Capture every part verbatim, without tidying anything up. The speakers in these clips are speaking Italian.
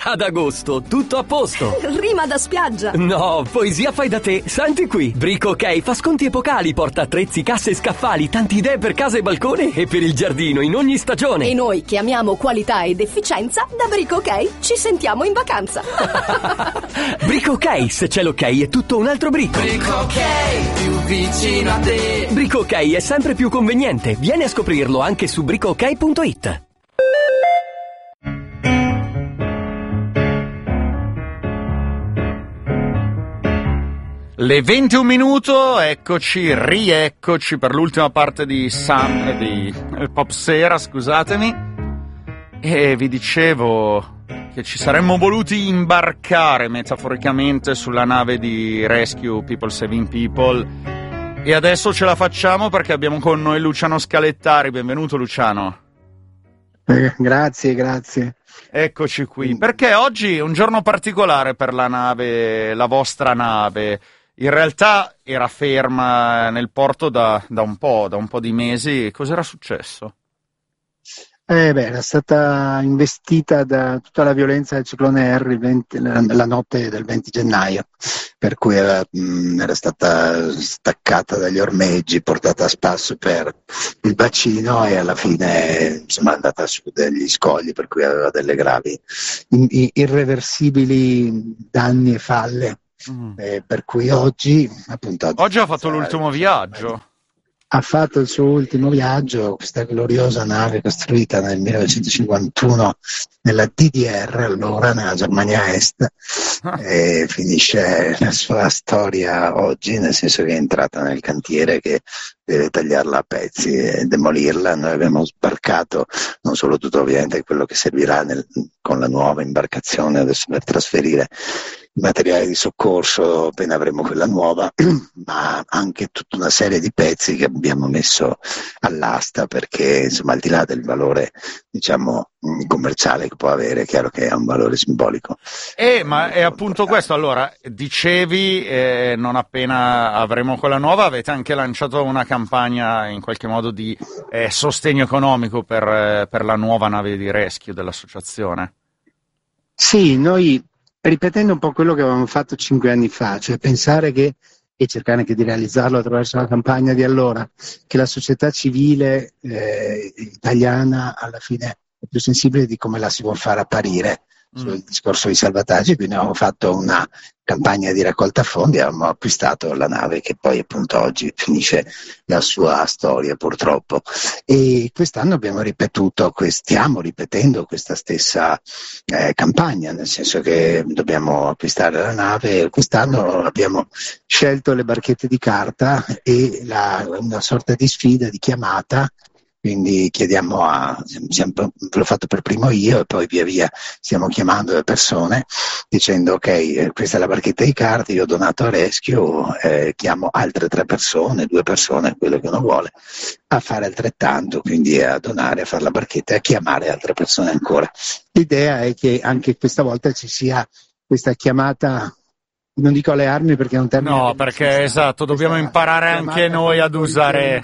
Ad agosto, tutto a posto. Rima da spiaggia. No, poesia fai da te. Senti qui. Brico OK fa sconti epocali, porta attrezzi, casse e scaffali, tanti idee per casa e balcone e per il giardino in ogni stagione. E noi che amiamo qualità ed efficienza, da Brico OK ci sentiamo in vacanza. Brico OK, se c'è l'ok è tutto un altro brico. Brico OK, più vicino a te. Brico OK è sempre più conveniente. Vieni a scoprirlo anche su brico ok punto it. Le venti e un minuto, eccoci, rieccoci per l'ultima parte di Sam, di Pop Sera, scusatemi. E vi dicevo che ci saremmo voluti imbarcare metaforicamente sulla nave di Rescue People Saving People. E adesso ce la facciamo perché abbiamo con noi Luciano Scalettari. Benvenuto Luciano. Eh, grazie, grazie. Eccoci qui, perché oggi è un giorno particolare per la nave, la vostra nave. In realtà era ferma nel porto da, da un po', da un po' di mesi. Cos'era successo? Eh beh, era stata investita da tutta la violenza del ciclone Harry il venti, la, la notte del venti gennaio, per cui era, mh, era stata staccata dagli ormeggi, portata a spasso per il bacino e alla fine insomma è andata su degli scogli, per cui aveva delle gravi, in, in, irreversibili danni e falle. Mm. Eh, per cui oggi appunto oggi ha fatto l'ultimo viaggio ha fatto il suo ultimo viaggio, questa gloriosa nave costruita nel millenovecentocinquantuno nella D D R, allora nella Germania Est, ah. e finisce la sua storia oggi, nel senso che è entrata nel cantiere che deve tagliarla a pezzi e demolirla. Noi abbiamo sbarcato non solo tutto ovviamente quello che servirà nel, con la nuova imbarcazione adesso per trasferire il materiale di soccorso appena avremo quella nuova, ma anche tutta una serie di pezzi che abbiamo messo all'asta perché insomma al di là del valore diciamo commerciale che può avere, è chiaro che ha un valore simbolico. Eh, ma è appunto questo. Allora, dicevi eh, non appena avremo quella nuova avete anche lanciato una campagna in qualche modo di eh, sostegno economico per, eh, per la nuova nave di rescue dell'associazione. Sì, noi ripetendo un po' quello che avevamo fatto cinque anni fa, cioè pensare che, e cercare anche di realizzarlo attraverso la campagna di allora, che la società civile eh, italiana alla fine è più sensibile di come la si vuol fare apparire sul discorso di salvataggio, quindi abbiamo fatto una campagna di raccolta fondi e abbiamo acquistato la nave che poi appunto oggi finisce la sua storia purtroppo, e quest'anno abbiamo ripetuto, stiamo ripetendo questa stessa eh, campagna, nel senso che dobbiamo acquistare la nave. Quest'anno abbiamo scelto le barchette di carta e la, una sorta di sfida, di chiamata. Quindi chiediamo a, sempre, l'ho fatto per primo io e poi via via stiamo chiamando le persone dicendo ok, eh, questa è la barchetta di carte, io ho donato a Rescue, eh, chiamo altre tre persone, due persone, quello che uno vuole, a fare altrettanto, quindi a donare, a fare la barchetta e a chiamare altre persone ancora. L'idea è che anche questa volta ci sia questa chiamata, non dico alle armi perché è un termine. No, perché esatto, dobbiamo imparare anche noi ad usare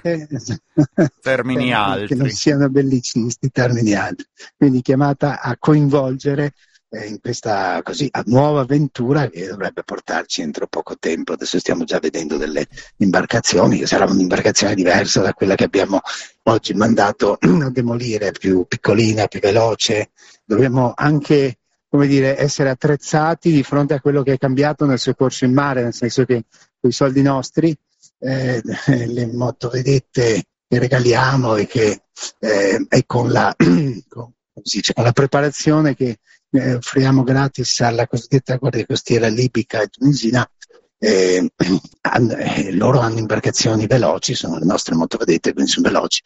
termini altri. Che non siano bellicisti, termini altri. Quindi chiamata a coinvolgere eh, in questa così a nuova avventura che dovrebbe portarci entro poco tempo. Adesso stiamo già vedendo delle imbarcazioni, che sarà un'imbarcazione diversa da quella che abbiamo oggi mandato a demolire, più piccolina, più veloce. Dobbiamo anche, come dire, essere attrezzati di fronte a quello che è cambiato nel soccorso in mare, nel senso che con i soldi nostri, eh, le motovedette che regaliamo e che eh, e con la, con, si dice, con la preparazione che eh, offriamo gratis alla cosiddetta Guardia Costiera libica e tunisina, Eh, eh, loro hanno imbarcazioni veloci, sono le nostre motovedette, quindi sono veloci,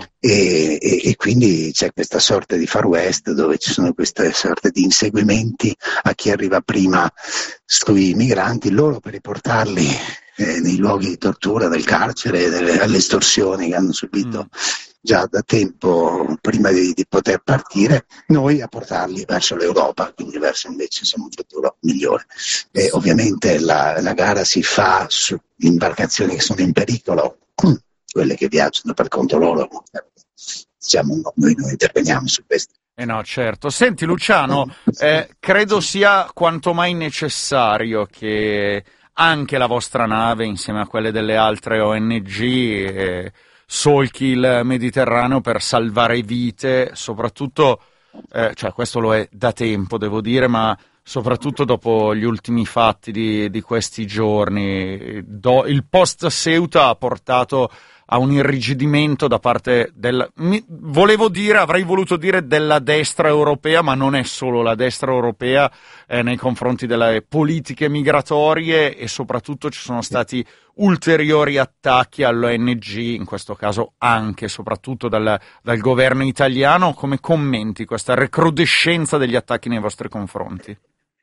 e, e, e quindi c'è questa sorta di Far West dove ci sono queste sorte di inseguimenti a chi arriva prima sui migranti, loro per riportarli eh, nei luoghi di tortura, del carcere, delle, alle estorsioni che hanno subito mm. già da tempo prima di, di poter partire, noi a portarli verso l'Europa, quindi verso invece insomma, un futuro migliore. E ovviamente la, la gara si fa su imbarcazioni che sono in pericolo, quelle che viaggiano per conto loro, diciamo, noi non interveniamo su queste. Eh no, certo. Senti Luciano, eh, credo sia quanto mai necessario che anche la vostra nave, insieme a quelle delle altre O N G, eh, solchi il Mediterraneo per salvare vite, soprattutto, eh, cioè questo lo è da tempo, devo dire, ma soprattutto dopo gli ultimi fatti di, di questi giorni. Do, il post Ceuta ha portato a un irrigidimento da parte del... Mi, volevo dire, avrei voluto dire della destra europea, ma non è solo la destra europea eh, nei confronti delle politiche migratorie, e soprattutto ci sono stati ulteriori attacchi all'O N G, in questo caso anche e soprattutto dal, dal governo italiano. Come commenti questa recrudescenza degli attacchi nei vostri confronti?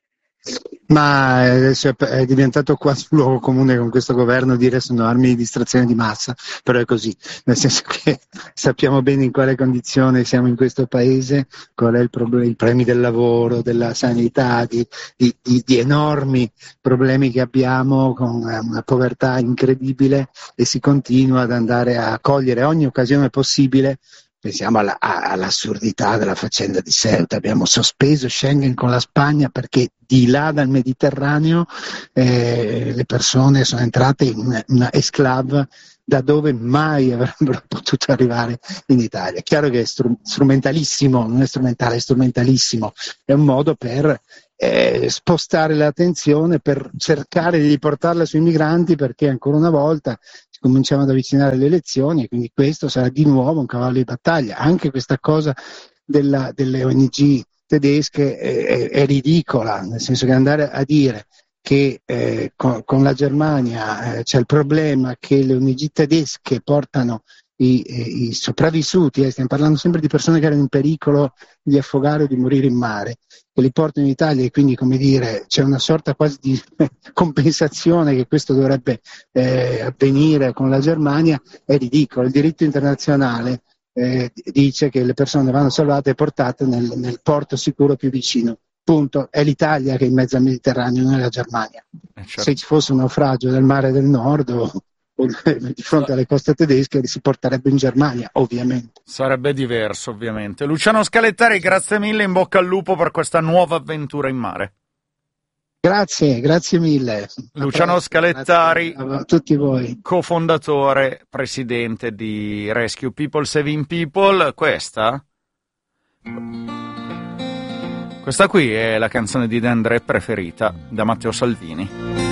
Ma adesso è diventato quasi un luogo comune con questo governo dire sono armi di distrazione di massa, però è così, nel senso che sappiamo bene in quale condizione siamo in questo paese, qual è il problema, i problemi del lavoro, della sanità, di, di, di, di enormi problemi che abbiamo, con una povertà incredibile, e si continua ad andare a cogliere ogni occasione possibile. Pensiamo alla, all'assurdità della faccenda di Ceuta. Abbiamo sospeso Schengen con la Spagna perché di là dal Mediterraneo eh, le persone sono entrate in una, una esclave da dove mai avrebbero potuto arrivare in Italia. È chiaro che è stru- strumentalissimo, non è strumentale, è strumentalissimo. È un modo per eh, spostare l'attenzione, per cercare di riportarla sui migranti, perché ancora una volta cominciamo ad avvicinare le elezioni e quindi questo sarà di nuovo un cavallo di battaglia. Anche questa cosa della, delle O N G tedesche è, è, è ridicola, nel senso che andare a dire che eh, con, con la Germania eh, c'è il problema che le O N G tedesche portano i, i, i sopravvissuti, eh, stiamo parlando sempre di persone che erano in pericolo di affogare o di morire in mare, che li portano in Italia, e quindi, come dire, c'è una sorta quasi di compensazione che questo dovrebbe eh, avvenire con la Germania. È ridicolo. Il diritto internazionale eh, dice che le persone vanno salvate e portate nel, nel porto sicuro più vicino. Punto. È l'Italia che è in mezzo al Mediterraneo, non è la Germania. Eh certo. Se ci fosse un naufragio del mare del nord o di fronte alle coste tedesche si porterebbe in Germania, ovviamente. Sarebbe diverso, ovviamente. Luciano Scalettari, grazie mille, in bocca al lupo per questa nuova avventura in mare. Grazie, grazie mille. Luciano Scalettari, a tutti voi. Cofondatore, presidente di Rescue People, Saving People. Questa? Questa qui è la canzone di De André preferita da Matteo Salvini.